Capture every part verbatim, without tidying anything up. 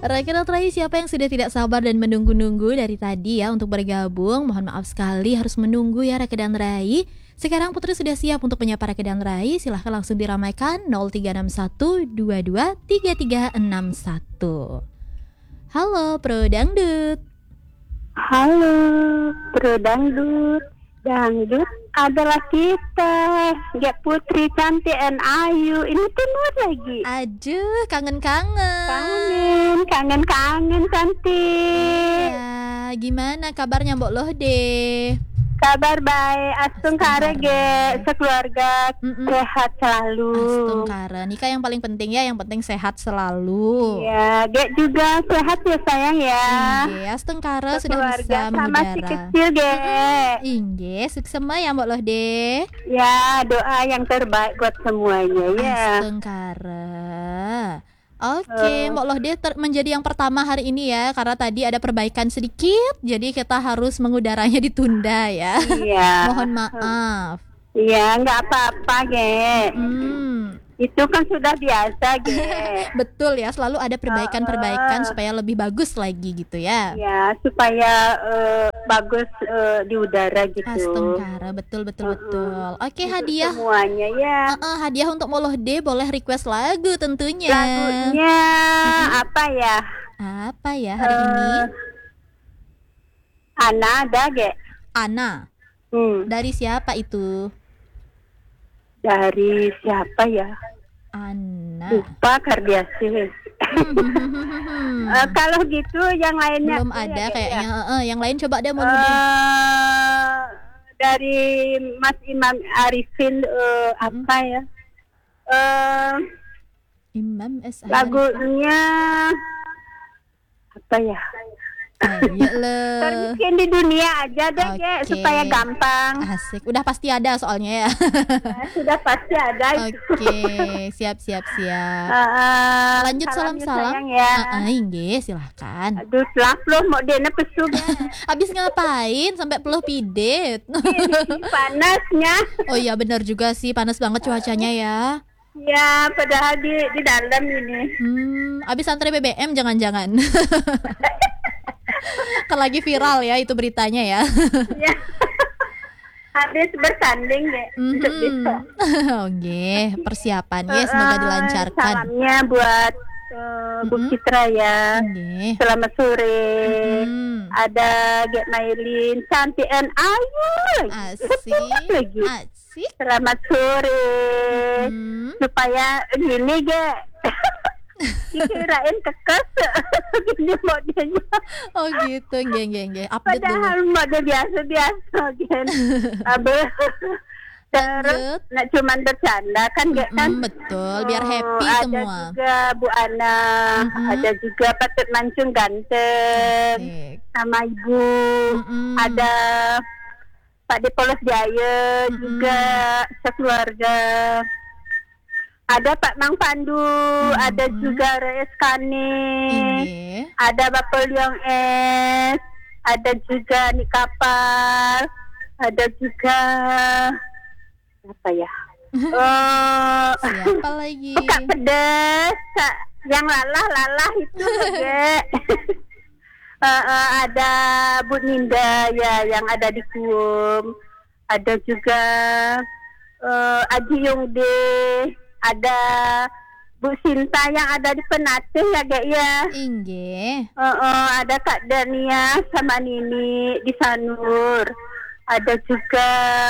Rakyat terakhir siapa yang sudah tidak sabar dan menunggu-nunggu dari tadi ya untuk bergabung. Mohon maaf sekali harus menunggu ya Raka dan Rai. Sekarang Putri sudah siap untuk menyapa Raka dan Rai. Silahkan langsung diramaikan nol tiga enam satu dua dua tiga tiga enam satu. Halo Pro Dangdut. Halo Pro Dangdut. Dangdut adalah kita. Gak Putri cantik and ayu. Ini tenor lagi. Aduh, kangen-kangen. Kangen, kangen-kangen cantik. Ya, gimana kabarnya Mbok Lohde? Kabar baik, astung kare ge sekeluarga Mm-mm. sehat selalu. Astung kare, nikah yang paling penting ya, yang penting sehat selalu. Iya, ge juga sehat ya sayang ya. Inge, astung kare sudah Sekeluarga bisa sama si mengudara. kecil ge. Inge, suksema ya Mbok Lohde. Ya, doa yang terbaik buat semuanya ya. Astung kare. Oke, Mbok Lohde ter- menjadi yang pertama hari ini ya, karena tadi ada perbaikan sedikit, jadi kita harus mengudaranya ditunda ya. Iya. Mohon maaf. Iya, nggak apa-apa ge. Hmm. Itu kan sudah biasa ge. Betul ya, selalu ada perbaikan-perbaikan Uh, uh. supaya lebih bagus lagi gitu ya. Ya, supaya eh, bagus eh, di udara gitu. Astengkara, betul betul betul. Oke, Untuk hadiah. semuanya ya. Uh-uh, hadiah untuk Molohde boleh request lagu tentunya. Lagunya apa ya? Apa ya hari Eh, ini? Ana ada ge. Ana. Hmm, Dari siapa itu? dari siapa ya? Ana. Lupa Kardiasi. Eh, kalau gitu yang lainnya Belum apa ada ya, Ge, kayaknya. ya? Uh-uh, yang lain coba deh Molohde. Eh, dari Mas Imam Arifin eh, apa ya? Eh, Imam S. lagunya apa ya? Ayo le. Termiskin di dunia aja deh, Ge, Oke. supaya gampang. Asik. Udah pasti ada soalnya ya. Ya, sudah pasti ada itu. Oke, siap siap siap. Eh, Lanjut salamnya salam-salam. sayang ya. Ah, ah, Inge, silahkan. Aduh, selap loh mau dia pesu Ge. Habis ngapain sampai peluh pidet? Panasnya. Oh iya benar juga sih, panas banget cuacanya ya. Ya, padahal di di dalam ini. Hmm, habis antre B B M jangan-jangan. Kan lagi viral ya itu beritanya ya. Ya. Habis bersanding deh. Untuk Mhm. besok. Oke, persiapannya semoga Eh, dilancarkan. Salamnya buat eh, Bu Mm-mm. Citra ya. Oke. Selamat sore. Mhm. Ada Get Mailin, cantik and ayu lagi. Asik. lagi. Asik. Selamat sore. Hmm. Supaya gini Ge. Dikirain kekes. Gini modelnya. Oh gitu, geng geng geng. Update dulu. Padahal model biasa-biasa Gen. Abe. Terus Lanjut. nak cuman bercanda kan Ge kan. Mm-mm, betul, biar happy ada semua. Ada juga Bu Ana, Mm-mm. ada juga Patut Mancung ganteng Asik. sama Ibu. Mm-mm. Ada Pak Dipolos Jaya Mm-mm. juga sekeluarga. Ada Pak Mang Pandu, Mm-mm. ada juga Reis Kane, Inge. ada Bapak Liong S, ada juga Nik Kapal, ada juga apa ya? Oh, Siapa lagi? Buka pedas, yang lalah lalah itu Ge. Eh, eh, ada Bu Ninda ya yang ada di Kuum, ada juga eh, Aji Yongde, ada Bu Sinta yang ada di Penatih ya Ge ya. Inge. Eh, eh, ada Kak Dania sama Nini di Sanur, ada juga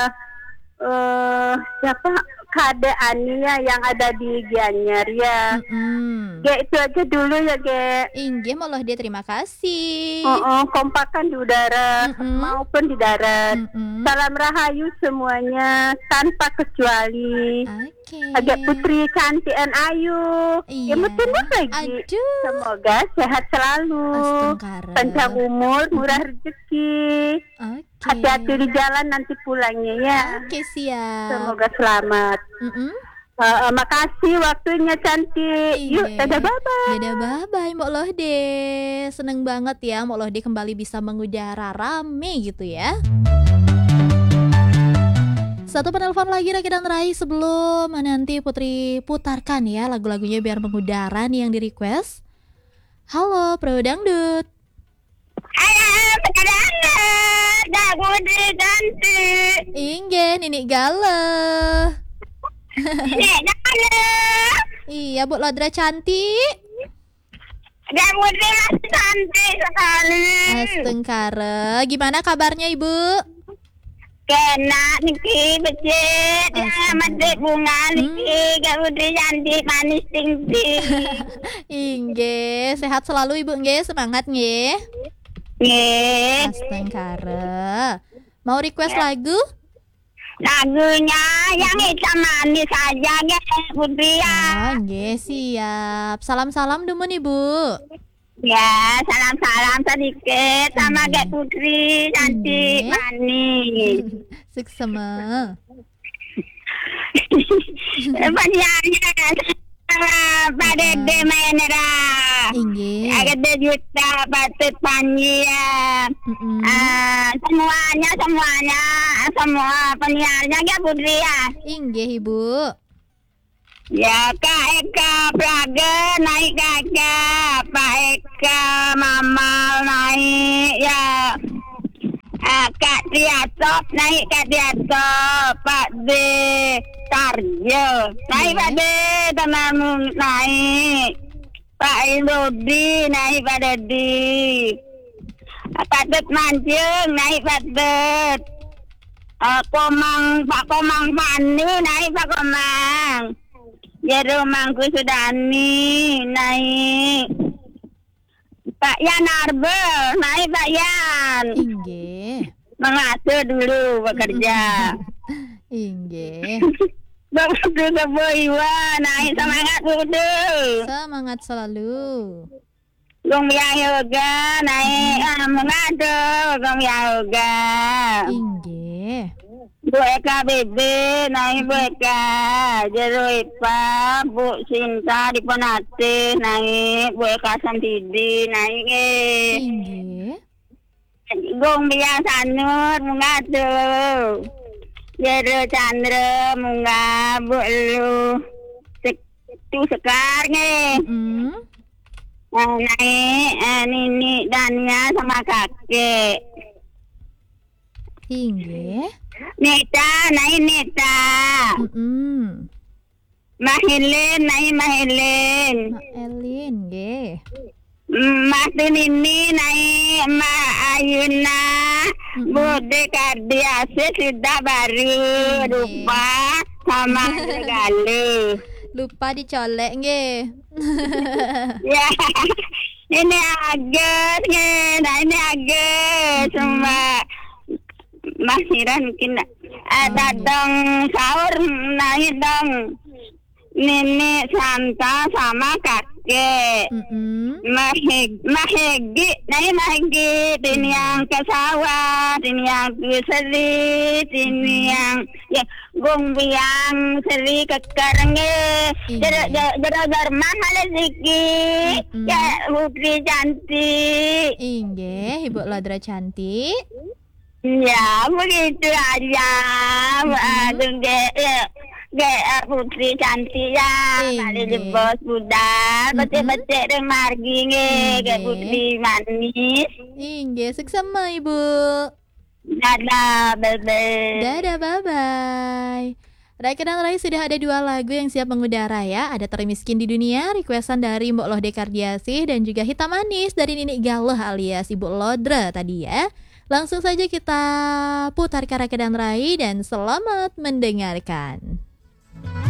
eh siapa Kade Ania yang ada di Gianyar ya. Mm-mm. Ge itu aja dulu ya Ge. Inge malah dia terima kasih. Oh, oh, kompakan di udara Mm-mm. maupun di darat. Mm-mm. Salam rahayu semuanya tanpa kecuali. Oke. Agak putri cantik dan ayu. Iya. Ya betul lagi. Aduh. Semoga sehat selalu. Astagfirullah. Panjang umur, murah rezeki. Oke. Hati-hati di jalan nanti pulangnya ya. Oke, siap. Semoga selamat. Mm-mm. Uh, uh, makasih waktunya cantik. Yuk, Iya. dadah bye-bye. Dadah bye-bye Mbok Lohde. Seneng banget ya Mbok Lohde kembali bisa mengudara rame gitu ya. Satu penelpon lagi Raki dan Rai sebelum nanti Putri putarkan ya lagu-lagunya biar mengudara nih yang di request. Halo, Perahu Dangdut. Halo, Pedana. Dak Putri cantik. Inggih, Ninik Galuh. Nek Dana. Iya, Bu Lodra cantik. Dak Putri masih cantik sekali. Astengkara. Gimana kabarnya, Ibu? Kena niki becet. Astaga. Medit bunga niki. Dak Putri cantik manis tinggi. Inggih, sehat selalu Ibu nggih, semangat nggih. Nggih. Astengkara. Mau request lagu? Lagunya yang hitam manis saja nggih Putri ya. Oh, nggih, siap. Salam-salam dumun Ibu. Ya, salam-salam sedikit sama Nggih. Gek Putri cantik Nggih. manis. Suksema. Penyanyi Pak Dede Mayanera. Inggih. Ada juta patut panji ya. Mm-mm. Ah, semuanya semuanya semua penyiarnya Gek Putri ya. Inggih, Ibu. Ya Kak Eka Praga naik kakak, Pak Eka Mamal naik ya. Ah, Kak Triatop naik Kak Triatop, Pak D Tarjo naik Pak D temanmu naik, Pak Indodi naik Pak Dodi, Pak Dut Mancung naik Pak Dut, Ah, Komang Pak Komang Pani naik Pak Komang. Jero Mangku Sudani naik, Pak Yan Arbel naik Pak Yan. Inggih. Mengatur dulu bekerja. Inggih. Begitu sebuah iwa naik semangat dulu. Semangat selalu. Gong Yang Yoga naik ah, mengatur Gong Yang Yoga. Inggih. Bu Eka Bebe naik Bu Eka, Jero Ipa, Bu Sinta di Ponate naik, Bu Eka Samtidi naik eh. Inggih. Gong Biang Sanur mengadu, Jero Chandra munga Bu Lu, Sektu Sekar nih. Mm. Nah, naik eh, Nini Dania sama kakek. Inggih. Nita naik Nita. Mm-mm. Mahilin, naik Mahilin. Mak Elin, nggih. Mas ini naik Ma Ayuna. Mm-mm. Bude Kardiase sudah baru. Nggih. Lupa sama Galuh. Lupa dicolek nggih. Ya, ini Agus nih. Nah ini Agus sama Mas Hiran mungkin ada nggih. dong sahur naik dong. Nenek Santa sama kakek. Mm-mm. Maheg, mahegi, naik mahegi, ini yang ke sawah, ini yang ke seri, ini yang ya gong biang seri ke karenge, jero jero garman malah sikit, Mm-mm. ya putri cantik, Inggih, Ibu Lodra cantik. ya begitu aja, aduh ge, ya. Ge putri cantik ya, kali di Inggih. bos budak, Mm-mm. becek-becek deh margi nge, ge Inggih. putri manis. Inggih, suksema Ibu. Dadah, bebe. Dadah, bye-bye. Raika dan Rai sudah ada dua lagu yang siap mengudara ya. Ada Termiskin di Dunia, requestan dari Mbok Lode Kardiasih, dan juga Hitam Manis dari Ninik Galuh alias Ibu Lodra tadi ya. Langsung saja kita putar Raika dan Rai dan selamat mendengarkan.